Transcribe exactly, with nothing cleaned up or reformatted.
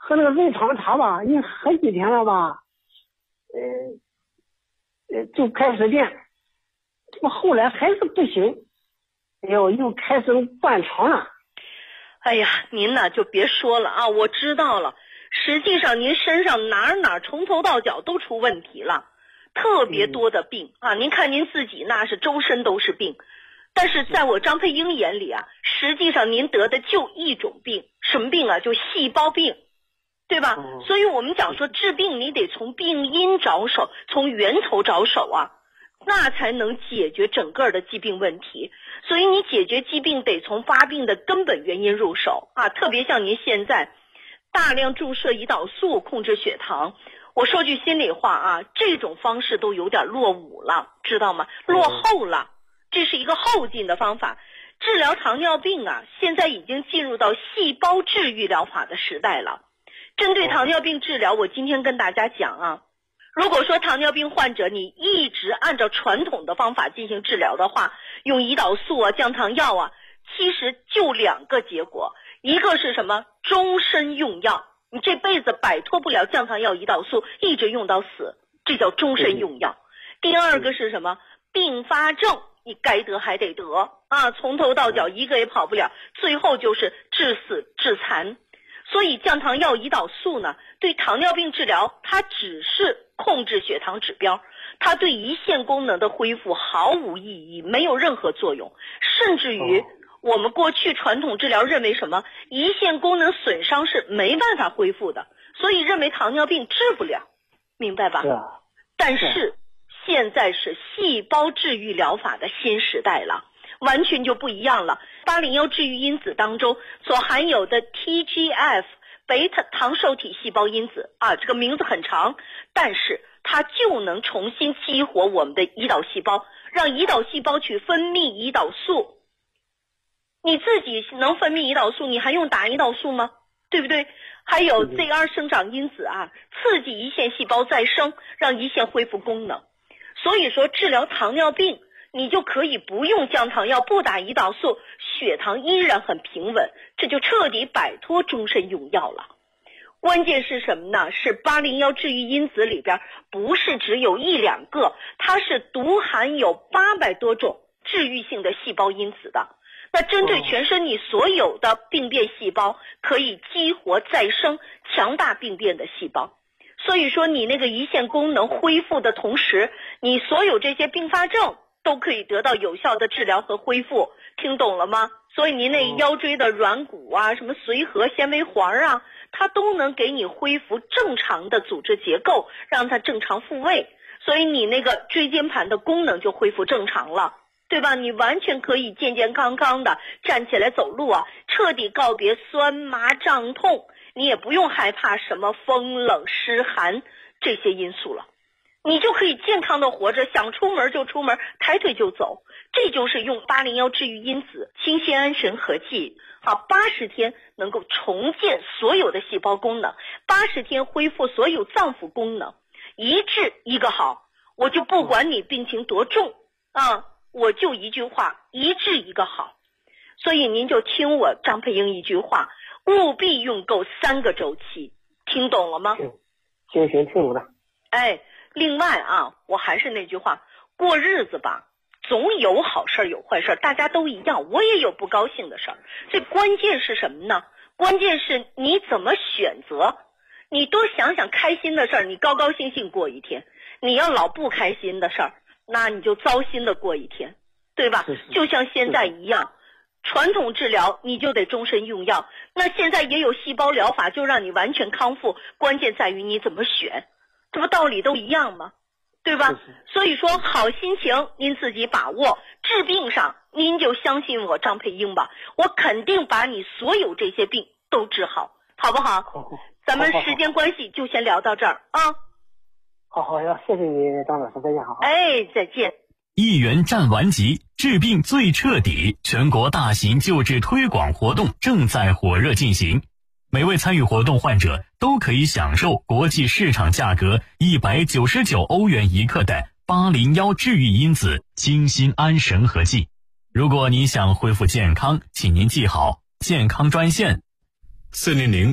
喝那个润肠茶吧，一喝几天了吧，呃，呃就开始练，这么后来还是不行，哎呦，又开始灌肠了。 哎呀，您呢就别说了啊，我知道了。实际上您身上哪儿哪儿从头到脚都出问题了，特别多的病、嗯、啊！您看您自己那是周身都是病，但是在我张佩英眼里啊，实际上您得的就一种病，什么病啊？就细胞病，对吧？嗯、所以我们讲说治病你得从病因着手，从源头着手啊，那才能解决整个的疾病问题。所以你解决疾病得从发病的根本原因入手啊，特别像您现在大量注射胰岛素控制血糖，我说句心里话啊，这种方式都有点落伍了，知道吗？落后了，这是一个后进的方法。治疗糖尿病啊，现在已经进入到细胞治愈疗法的时代了。针对糖尿病治疗，我今天跟大家讲啊，如果说糖尿病患者你一直按照传统的方法进行治疗的话，用胰岛素啊、降糖药啊，其实就两个结果，一个是什么？终身用药，你这辈子摆脱不了降糖药、胰岛素，一直用到死，这叫终身用药。第二个是什么？并发症，你该得还得得啊，从头到脚一个也跑不了，最后就是致死致残。所以降糖药、胰岛素呢，对糖尿病治疗它只是控制血糖指标，它对胰腺功能的恢复毫无意义，没有任何作用。甚至于我们过去传统治疗认为什么胰腺功能损伤是没办法恢复的，所以认为糖尿病治不了，明白吧？ 是啊。 但是现在是细胞治愈疗法的新时代了，完全就不一样了。八零一治愈因子当中所含有的 T G F 贝塔糖受体细胞因子啊，这个名字很长，但是它就能重新激活我们的胰岛细胞，让胰岛细胞去分泌胰岛素。你自己能分泌胰岛素，你还用打胰岛素吗？对不对？还有 Z 二 生长因子啊，刺激胰腺细胞再生，让胰腺恢复功能。所以说治疗糖尿病你就可以不用降糖药，不打胰岛素，血糖依然很平稳，这就彻底摆脱终身用药了。关键是什么呢？是八零一治愈因子里边不是只有一两个，它是独含有八百多种治愈性的细胞因子的。那针对全身你所有的病变细胞，可以激活再生强大病变的细胞。所以说你那个胰腺功能恢复的同时，你所有这些并发症都可以得到有效的治疗和恢复，听懂了吗？所以您那腰椎的软骨啊，什么髓核纤维环啊，它都能给你恢复正常的组织结构，让它正常复位，所以你那个椎间盘的功能就恢复正常了，对吧？你完全可以健健康康的站起来走路啊，彻底告别酸麻胀痛，你也不用害怕什么风冷湿寒这些因素了，你就可以健康的活着，想出门就出门，抬腿就走。这就是用八零一治愈因子清酰安神合剂啊，八十天能够重建所有的细胞功能，八十天恢复所有脏腑功能，一治一个好。我就不管你病情多重啊，我就一句话，一治一个好。所以您就听我张佩英一句话，务必用够三个周期，听懂了吗？ 行行，听懂了。 哎，另外啊，我还是那句话，过日子吧，总有好事有坏事，大家都一样，我也有不高兴的事儿。这关键是什么呢？关键是你怎么选择。你多想想开心的事儿，你高高兴兴过一天；你要老不开心的事儿，那你就糟心的过一天，对吧？ 是是就像现在一样，传统治疗你就得终身用药，那现在也有细胞疗法，就让你完全康复，关键在于你怎么选，这不道理都一样吗？对吧？ 是是所以说好心情您自己把握，治病上您就相信我张佩英吧，我肯定把你所有这些病都治好，好不好？ 好好， 咱们时间关系就先聊到这儿啊。 好好呀，谢谢你张老师，再见，好好。 哎，再见。 一元战完集，治病最彻底，全国大型救治推广活动正在火热进行。每位参与活动患者都可以享受国际市场价格一百九十九欧元一克的八零一治愈因子清酰安神合剂。如果你想恢复健康，请您记好健康专线四零零